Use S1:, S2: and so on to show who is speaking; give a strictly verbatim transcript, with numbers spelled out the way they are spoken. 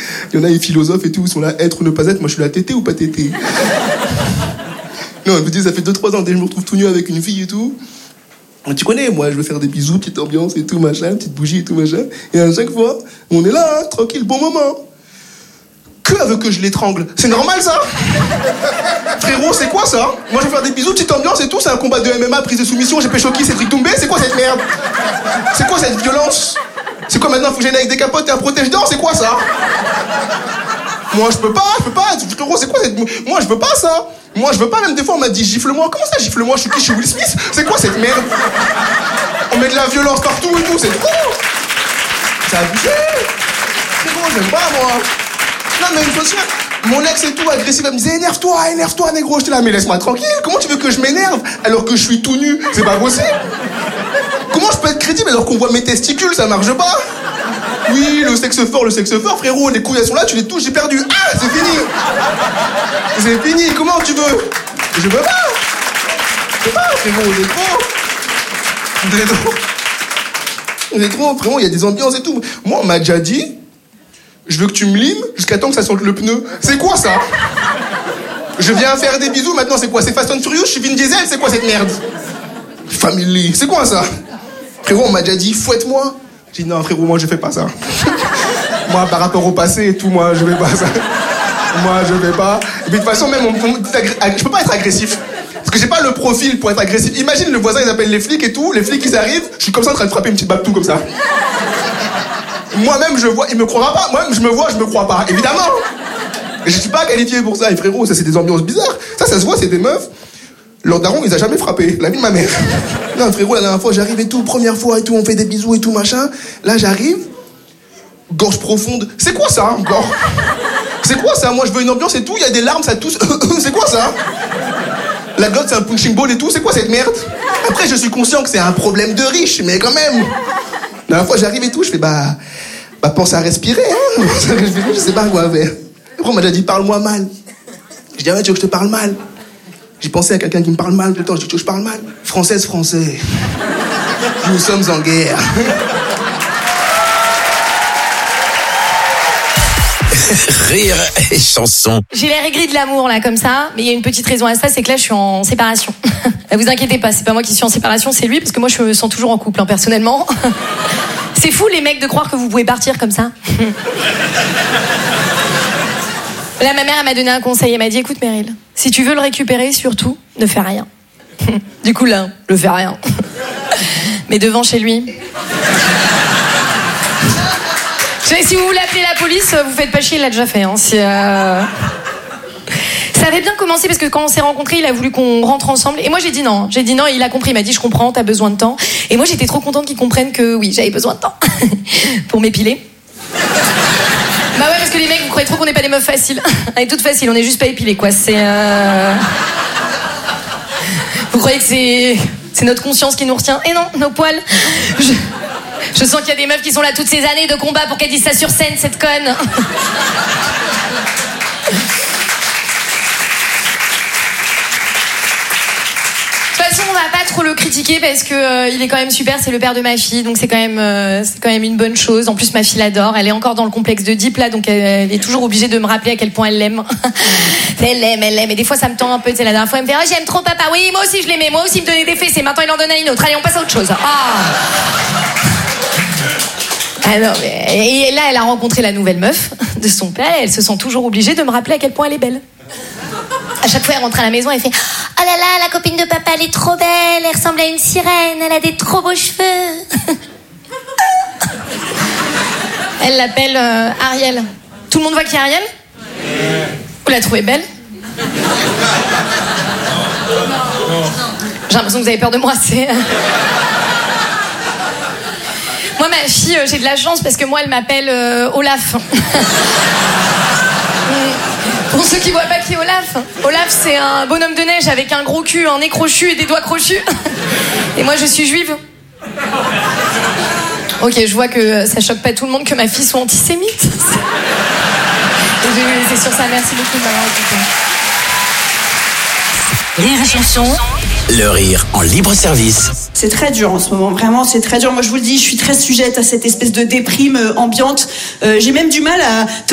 S1: Il y en a les philosophes et tout, ils sont là, être ou ne pas être. Moi, je suis là, tété ou pas tété. Non, je me dis, ça fait deux trois ans, dès que je me retrouve tout nu avec une fille et tout. Tu connais, moi, je veux faire des bisous, petite ambiance et tout, machin, petite bougie et tout, machin. Et à chaque fois, on est là, hein, tranquille, bon moment. Que elle veut que je l'étrangle? C'est normal, ça? Frérot, c'est quoi, ça? Moi, je veux faire des bisous, petite ambiance et tout, c'est un combat de M M A, prise de soumission, j'ai pécho qui, Cédric Doumbé, c'est quoi cette merde? C'est quoi cette violence? C'est quoi maintenant, faut que j'aille avec des capotes et un protège-dents, c'est quoi ça? Moi, je peux pas, je peux pas, frérot, c'est quoi cette... Moi, je veux pas ça. Moi, je veux pas, même des fois, on m'a dit gifle-moi. Comment ça, gifle-moi? Je suis qui? Je suis Will Smith? C'est quoi cette merde? On met de la violence partout et tout, c'est trop. C'est abusé. C'est bon, j'aime pas, moi. Non, mais une fois sûr, mon ex et tout, agressif, elle me disait énerve-toi, énerve-toi, négro. J'étais là, mais laisse-moi tranquille. Comment tu veux que je m'énerve alors que je suis tout nu? C'est pas possible. Comment je peux être crédible alors qu'on voit mes testicules? Ça marche pas. Oui, le sexe fort, le sexe fort, frérot, les couilles elles sont là, tu les touches, j'ai perdu. Ah, c'est fini. C'est fini, comment tu veux? Je veux pas. Je veux pas, frérot, on est trop. On est trop. On est trop, frérot, il y a des ambiances et tout. Moi, on m'a déjà dit, je veux que tu me limes jusqu'à temps que ça sente le pneu. C'est quoi ça? Je viens faire des bisous, maintenant c'est quoi? C'est Fast and Furious, je suis Vin Diesel, c'est quoi cette merde? Family, c'est quoi ça? Frérot, on m'a déjà dit, fouette-moi. J'ai dit non, frérot, moi je fais pas ça. Moi, par rapport au passé et tout, moi je fais pas ça. Moi je fais pas. Et puis de toute façon, même, on, on, je peux pas être agressif. Parce que j'ai pas le profil pour être agressif. Imagine le voisin, ils appellent les flics et tout, les flics ils arrivent, je suis comme ça en train de frapper une petite babtou comme ça. Moi-même je vois, il me croira pas. Moi-même je me vois, je me crois pas, évidemment. Et je suis pas qualifié pour ça, et frérot, ça c'est des ambiances bizarres. Ça, ça se voit, c'est des meufs. Leur daron, ils a jamais frappé. La vie de ma mère. Non, frérot, la dernière fois, j'arrive et tout, première fois et tout, on fait des bisous et tout, machin. Là, j'arrive, gorge profonde. C'est quoi ça, encore? C'est quoi ça? Moi, je veux une ambiance et tout, il y a des larmes, ça tousse. C'est quoi ça? La glotte, c'est un punching ball et tout, c'est quoi cette merde? Après, je suis conscient que c'est un problème de riche, mais quand même. La dernière fois, j'arrive et tout, je fais, bah, bah, pense à respirer, hein. Je sais pas quoi faire. Après, on m'a déjà dit, parle-moi mal. Je dis, ah ouais, tu veux que je te parle mal? J'ai pensé à quelqu'un qui me parle mal tout le temps. Je dis, tu veux que je parle mal? Française, français. Nous sommes en guerre.
S2: Rire et chanson.
S3: J'ai l'air aigri de l'amour, là, comme ça. Mais il y a une petite raison à ça, c'est que là, je suis en séparation. Vous inquiétez pas, c'est pas moi qui suis en séparation, c'est lui, parce que moi, je me sens toujours en couple, hein, personnellement. C'est fou, les mecs, de croire que vous pouvez partir comme ça. Là, ma mère, elle m'a donné un conseil. Elle m'a dit, écoute, Meryl, si tu veux le récupérer, surtout, ne fais rien. Du coup, là, je fais rien. Mais devant chez lui... Si vous voulez appeler la police, vous faites pas chier, il l'a déjà fait. Hein. Si, euh... Ça avait bien commencé parce que quand on s'est rencontrés, il a voulu qu'on rentre ensemble. Et moi, j'ai dit non. J'ai dit non, et il a compris. Il m'a dit, je comprends, t'as besoin de temps. Et moi, j'étais trop contente qu'il comprenne que oui, j'avais besoin de temps pour m'épiler. Bah ouais, parce que les mecs, vous croyez trop qu'on n'est pas des meufs faciles. On est toutes faciles, on est juste pas épilées, quoi. C'est... Euh... Vous croyez que c'est... c'est notre conscience qui nous retient? Et non, nos poils... Je... Je sens qu'il y a des meufs qui sont là toutes ces années de combat pour qu'elles disent ça sur scène, cette conne. De toute façon, on va pas trop le critiquer parce que euh, il est quand même super, c'est le père de ma fille, donc c'est quand même euh, c'est quand même une bonne chose. En plus, ma fille l'adore, elle est encore dans le complexe de Deep là, donc elle, elle est toujours obligée de me rappeler à quel point elle l'aime. Elle l'aime, elle l'aime, et des fois ça me tend un peu. Tu sais, la dernière fois, elle me fait oh, j'aime trop papa. Oui, moi aussi je l'aimais, moi aussi il me donnait des fessées. Maintenant il en donne à une autre. Allez, on passe à autre chose. Ah. Ah non, mais... Et là, elle a rencontré la nouvelle meuf de son père et elle se sent toujours obligée de me rappeler à quel point elle est belle. À chaque fois, elle rentre à la maison, elle fait oh là là, la copine de papa, elle est trop belle, elle ressemble à une sirène, elle a des trop beaux cheveux. Elle l'appelle euh, Ariel. Tout le monde voit qui est Ariel? Vous la trouvez belle? J'ai l'impression que vous avez peur de moi, c'est... Moi, ma fille, euh, j'ai de la chance parce que moi, elle m'appelle euh, Olaf. Pour ceux qui voient pas qui est Olaf, Olaf, c'est un bonhomme de neige avec un gros cul, un nez crochu et des doigts crochus. Et moi, je suis juive. Ok, je vois que ça choque pas tout le monde que ma fille soit antisémite. C'est sur ça, merci beaucoup de m'avoir écouté.
S2: Rire et chanson. Le rire en libre service.
S4: C'est très dur en ce moment, vraiment, c'est très dur. Moi, je vous le dis, je suis très sujette à cette espèce de déprime ambiante. Euh, j'ai même du mal à...